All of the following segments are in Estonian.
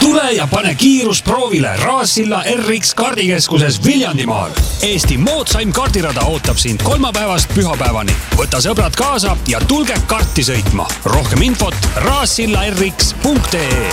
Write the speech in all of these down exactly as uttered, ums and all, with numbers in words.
Tule ja pane kiirus proovile Raassilla R X kaardikeskuses Viljandimaal. Eesti moodsaim kaardirada ootab sind kolmapäevast pühapäevani. Võta sõbrad kaasa ja tulge karti sõitma. Rohkem infot raassilla r x punkt e e.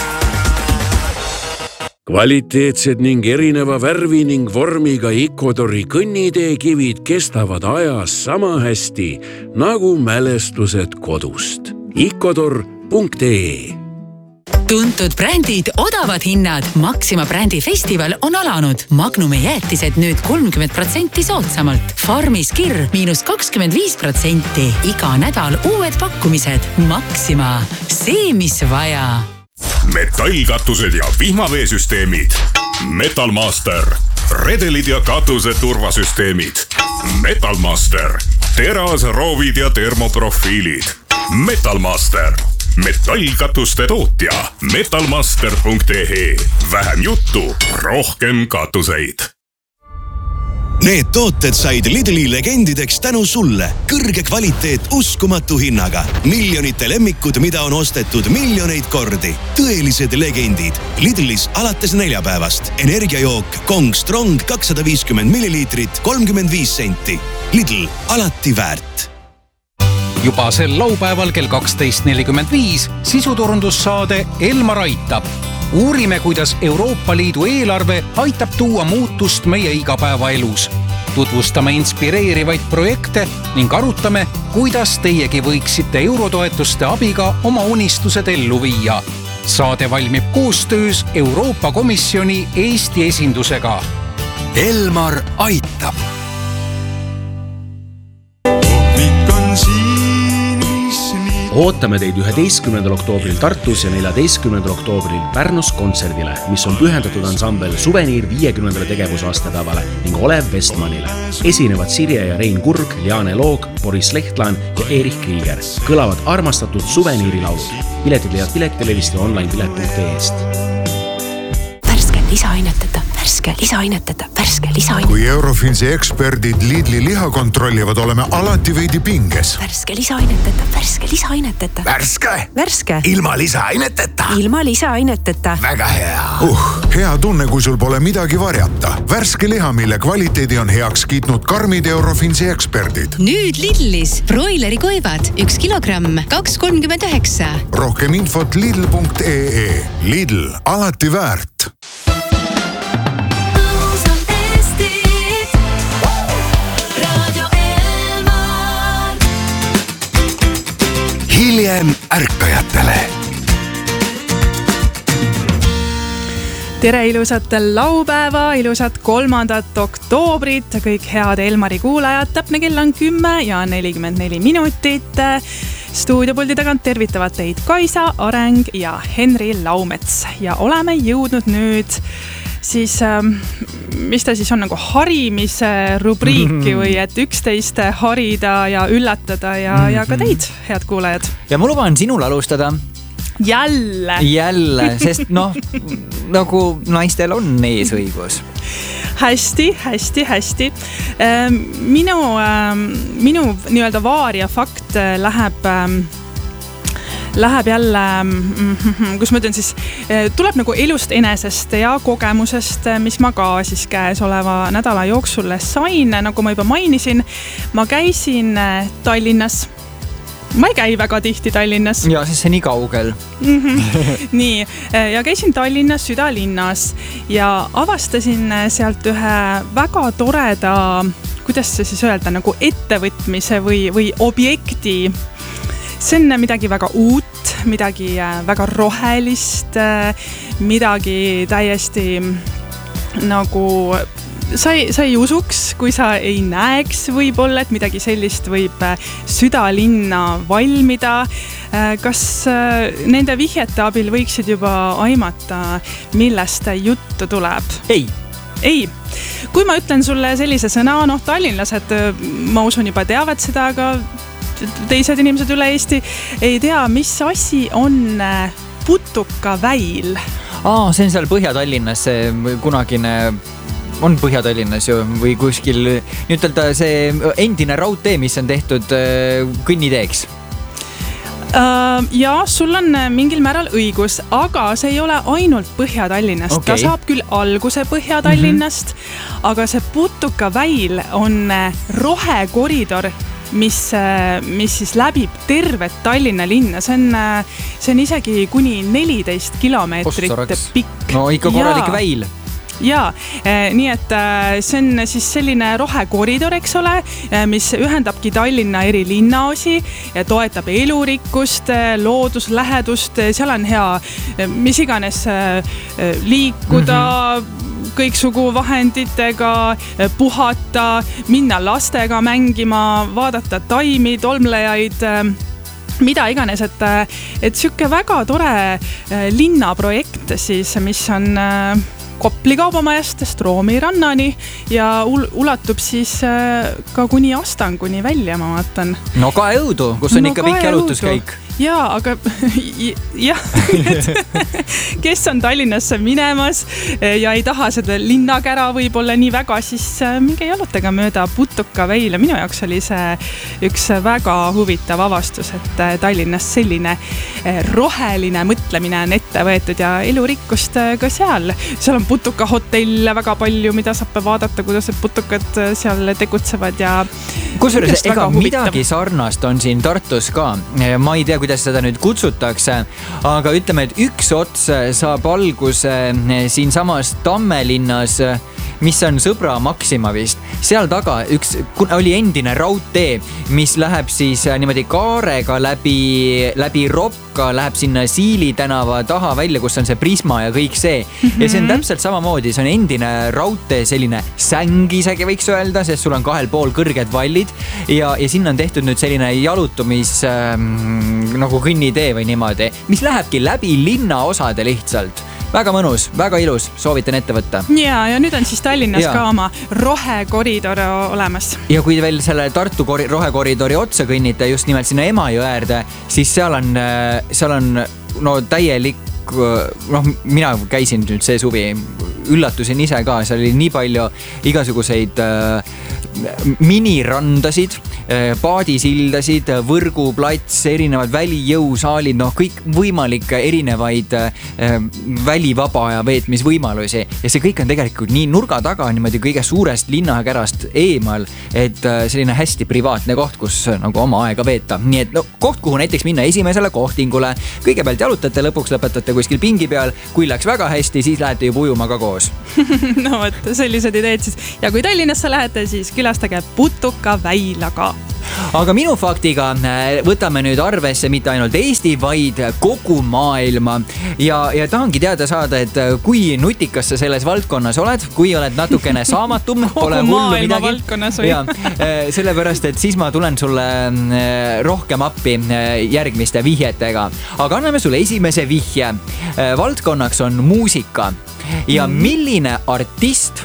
Kvaliteetsed ning erineva värvi ning vormiga Icodori kõnniteekivid kestavad ajas sama hästi nagu mälestused kodust. icodor punkt e e. Tuntud brändid, odavad hinnad. Maxima brändi festival on alanud. Magnumi jäätised nüüd kolmkümmend protsenti soodsamalt. Farmis kirr miinus kakskümmend viis protsenti. Iga nädal uued pakkumised. Maxima. See, mis vaja. Metallkatused ja vihmaveesüsteemid. Metalmaster. Redelid ja katuse turvasüsteemid. Metalmaster. Teras, roovid ja termoprofiilid. Metalmaster. Metallkatuste tootja metalmaster punkt e e. Vähem juttu, rohkem katuseid. Need tooted said Lidli legendideks tänu sulle. Kõrge kvaliteet uskumatu hinnaga. Miljonite lemmikud, mida on ostetud miljoneid kordi. Tõelised legendid. Lidlis alates neljapäevast. Energiajook Kong Strong kakssada viiskümmend milliliitrit, kolmkümmend viis senti. Lidl, alati väärt. Juba sel laupäeval kell kaksteist nelikümmend viis sisuturundussaade Elmar aitab. Uurime, kuidas Euroopa Liidu eelarve aitab tuua muutust meie igapäevaelus. Tutvustame inspireerivaid projekte ning arutame, kuidas teiegi võiksite eurotoetuste abiga oma unistused ellu viia. Saade valmib koostöös Euroopa Komisjoni Eesti esindusega. Elmar aitab. Ootame teid üheteistkümnendal oktoobril Tartus ja neljateistkümnendal oktoobril Pärnus kontserdile, mis on pühendatud ansambel Suveniir viiekümnendale tegevusaastapäevale ning Olev Vestmanile. Esinevad Sirje ja Rein Kurg, Liane Loog, Boris Lehtlaan ja Erich Krieger. Kõlavad armastatud Suveniiri laulud. Piletid leiad Piletilevist ja online pilet punkt e est. Värske lisaaineteta, värske lisaaineteta, värske lisaaineteta. Kui Eurofinsi eksperdid Lidli liha kontrollivad, oleme alati veidi pinges. Värske lisaaineteta, värske lisaaineteta. Värske? Värske. Ilma lisaaineteta? Ilma lisaaineteta. Väga hea. Uh, hea tunne, kui sul pole midagi varjata. Värske liha, mille kvaliteedi on heaks kiitnud karmid Eurofinsi eksperdid. Nüüd Lidlis broileri koivad. Üks kilogramm, kaks kolmkümmend üheksa. Rohkem infot lidl punkt e e. Lidl, alati väärt. Hiljem ärkajatele. Tere ilusat laupäeva, ilusat kolmandat oktoobrit, kõik head Elmari kuulajad. Täpne kell on kümme ja nelikümmend neli minutit. Stuudiopuldi tagant tervitavad teid Kaisa Areng ja Henri Laumets. Ja oleme jõudnud nüüd siis, mis ta siis on nagu harimise rubriiki või et üksteist harida ja üllatada ja, ja ka teid, head kuulajad. Ja ma luban sinul alustada. Jälle. Jälle, sest noh, nagu naistel on eesõigus. Hästi, hästi, hästi. Minu, minu nii-öelda vaaria fakt läheb... Läheb jälle, kus ma ütlen siis, tuleb nagu elust enesest ja kogemusest, mis ma ka siis käes oleva nädala jooksul sain. Nagu ma juba mainisin, ma käisin Tallinnas. Ma ei käi väga tihti Tallinnas. Ja, siis see nii kaugel. Nii, ja käisin Tallinnas südalinnas ja avastasin sealt ühe väga toreda, kuidas see siis öelda, nagu ettevõtmise või, või objekti. See on midagi väga uut, midagi väga rohelist, midagi täiesti nagu sa ei, sa ei usuks, kui sa ei näeks võib-olla, et midagi sellist võib südalinna valmida. Kas nende vihjete abil võiksid juba aimata, millest juttu tuleb? Ei. Ei. Kui ma ütlen sulle sellise sõna, noh, tallinlased, ma usun juba teavad seda, aga teised inimesed üle Eesti ei tea, mis asi on putukaväil. Aa, see on seal Põhja-Tallinnas, kunagine on Põhja-Tallinnas ju või kuskil nüüd tälta see endine raudtee, mis on tehtud kõnniteeks. Ja sul on mingil määral õigus, aga see ei ole ainult Põhja-Tallinnast. Okay. Ta saab küll alguse Põhja-Tallinnast, mm-hmm. aga see Putukaväil on rohekoridor, mis, mis siis läbib tervet Tallinna linna. See on, see on isegi kuni neliteist kilomeetrit pikk. No ikka korralik ja. Väil. Jaa, nii et see on siis selline rohekoridor, eks ole, mis ühendabki Tallinna eri linnaosi ja toetab elurikkust, looduslähedust, seal on hea mis iganes liikuda, mm-hmm. kõiksugu vahenditega, puhata, minna lastega mängima, vaadata taimi, tolmlejaid, mida iganes, et, et siuke väga tore linnaprojekt siis, mis on Kopli kaubamajast Stroomi rannani ja ulatub siis ka kuni Astanguni välja, ma vaatan. No ka õudu, kus on no ikka pikk jalutuskäik. Jaa, aga jah, kes on Tallinnasse minemas ja ei taha seda linnakära võib-olla nii väga, siis minge jalutega mööda Putukaväile. Minu jaoks oli see üks väga huvitav avastus, et Tallinnas selline roheline mõtlemine on ette võetud ja elurikkust ka seal. Seal on Putuka hotell väga palju, mida saab vaadata, kuidas putukad seal tegutsevad ja kusjuures ega midagi sarnast on siin Tartus ka. Ma ei tea, kuidas seda nüüd kutsutakse, aga ütleme, et üks ots saab alguse siin samas Tammelinnas, mis on Sõbra Maxima vist. Seal taga üks, oli endine raudtee, mis läheb siis niimoodi kaarega läbi, läbi Ropka, läheb sinna Siili tänava taha välja, kus on see Prisma ja kõik see. Mm-hmm. Ja see on täpselt samamoodi, see on endine raudtee, selline säng isegi võiks öelda, sest sul on kahel pool kõrged vallid ja, ja sinna on tehtud nüüd selline jalutumis ähm, nagu kõnnitee või niimoodi, mis lähebki läbi linnaosade lihtsalt. Väga mõnus, väga ilus, soovitan ette võtta. Ja, ja nüüd on siis Tallinnas ja. Ka oma rohekoridor olemas. Ja kui veel selle Tartu kori- rohekoridori otsa kõnnite just nimelt sinna Emajõe äärde, siis seal on, seal on no, täielik, noh, mina käisin nüüd see suvi, üllatusin ise ka, seal oli nii palju igasuguseid äh, minirandasid, äh, paadisildasid, võrguplats, erinevad välijõusaalid, noh kõik võimalik erinevaid äh, välivaba ja veetmisvõimalusi ja see kõik on tegelikult nii nurga taga niimoodi kõige suurest linnakärast eemal, et äh, selline hästi privaatne koht, kus nagu oma aega veeta. Nii et no, koht, kuhu näiteks minna esimesele kohtingule, kõigepealt jalutate, lõpuks lõpetate kuskil pingi peal, kui läks väga hästi, siis lähete juba ujuma ka koos. No võt, sellised ideed siis. Ja kui Tallinnasse lähete, siis külastage Putukaväila ka. Aga minu faktiga võtame nüüd arvesse mitte ainult Eesti, vaid kogu maailma. Ja, ja tahangi teada saada, et kui nutikas sa selles valdkonnas oled, kui oled natukene saamatum, pole hullu midagi. Ja, sellepärast, et siis ma tulen sulle rohkem appi järgmiste vihjetega. Aga anname sulle esimese vihje. Valdkonnaks on muusika. Ja milline artist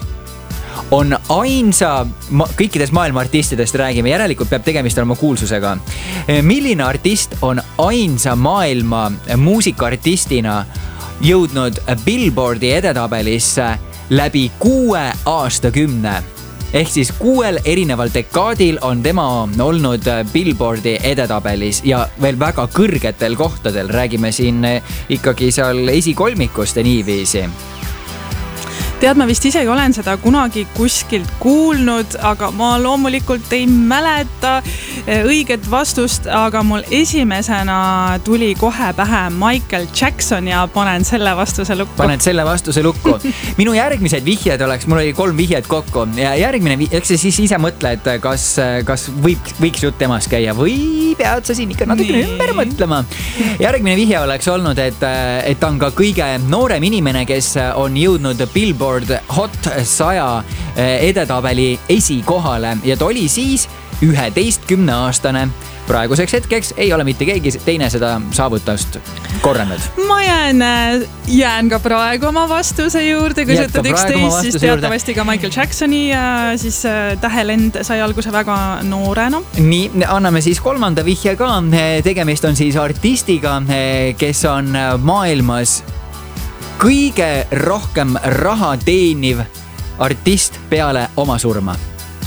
on ainsa, kõikides maailma artistidest räägime, järelikult peab tegemist olema kuulsusega. Milline artist on ainsa maailma muusikaartistina jõudnud Billboardi edetabelisse läbi kuue aastakümne? Ehk siis kuuel erineval dekaadil on tema olnud Billboardi edetabelis ja veel väga kõrgetel kohtadel. Räägime siin ikkagi seal esikolmikust ja niiviisi. Tead, ma vist isegi olen seda kunagi kuskilt kuulnud, aga ma loomulikult ei mäleta õiget vastust, aga mul esimesena tuli kohe pähe Michael Jackson ja panen selle vastuse lukku. Paned selle vastuse lukku. Minu järgmised vihjed oleks, mul oli kolm vihjed kokku ja järgmine, eks sa siis ise mõtle, et kas, kas võiks, võiks jutt temas käia või pead sa siin ikka natukene ümber mõtlema. Järgmine vihje oleks olnud, et, et ta on ka kõige noorem inimene, kes on jõudnud Billboard Hot saja edetabeli esikohale ja ta oli siis üheteistkümne aastane. Praeguseks hetkeks ei ole mitte keegi teine seda saavutust korranud. Ma jään, jään ka praegu oma vastuse juurde, kui sa ütled üksteist, siis teatavasti ka Michael Jacksoni ja siis tähelend sai alguse väga noorena. Nii, anname siis kolmanda vihje ka. Tegemist on siis artistiga, kes on maailmas kõige rohkem raha teeniv artist peale oma surma.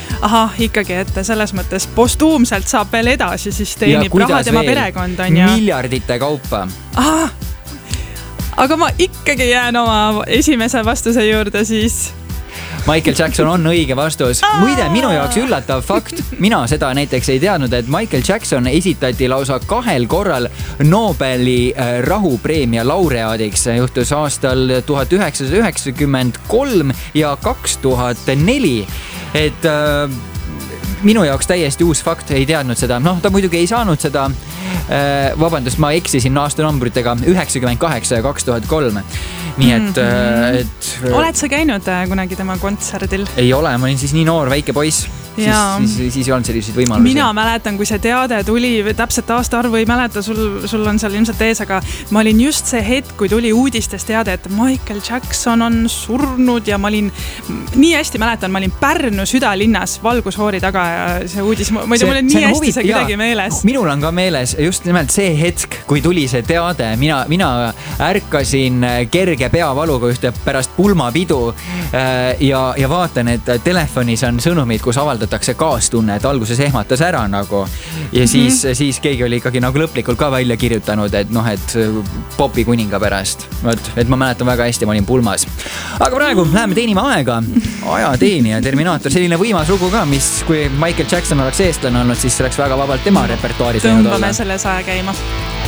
ahah, ikkagi, et selles mõttes postuumselt saab veel edasi, siis teenib raha tema veel? Perekond on ja miljardite kaupa. Ahah, aga ma ikkagi jään oma esimese vastuse juurde siis. Michael Jackson on õige vastus. Muide, minu jaoks üllatav fakt. Mina seda näiteks ei teadnud, et Michael Jackson esitati lausa kahel korral Nobeli rahupreemia laureaadiks. Juhtus aastal tuhat üheksasada üheksakümmend kolm ja kaks tuhat neli. Et äh, minu jaoks täiesti uus fakt, ei teadnud seda. Noh, ta muidugi ei saanud seda. Äh, vabandust, ma eksisin aastanumbritega üheksakümmend kaheksa ja kaks tuhat kolm. Nii et, mm-hmm. et... Oled sa käinud kunagi tema kontserdil? Ei ole, ma olin siis nii noor, väike poiss. Siis, siis, siis ei olnud selliseid võimalusi. Mina mäletan, kui see teade tuli, täpselt aasta arvu ei mäleta, sul, sul on seal ilmselt ees, aga ma olin just see hetk, kui tuli uudistes teade, et Michael Jackson on surnud ja ma olin, nii hästi mäletan, ma olin Pärnu südalinnas valgushoori taga ja see uudis, ma ei tea, mul on nii hästi see kuidagi meeles. Minul on ka meeles just nimelt see hetk, kui tuli see teade, mina, mina ärkasin kerge peavaluga ühte pärast pulmapidu ja, ja vaatan, et telefonis on sõnumid, kus avaldatakse kaastunne, et alguses ehmatas ära nagu. Ja siis, mm-hmm. siis keegi oli ikkagi nagu lõplikult ka välja kirjutanud, et noh, et popi kuninga pärast. Et ma mäletan väga hästi, ma olin pulmas. Aga praegu läheme teenima aega. Ajateenija, Terminaator, selline võimas lugu ka, mis kui Michael Jackson oleks eestlane olnud, siis oleks väga vabalt tema repertuaaris. Tõmbame selle saja käima.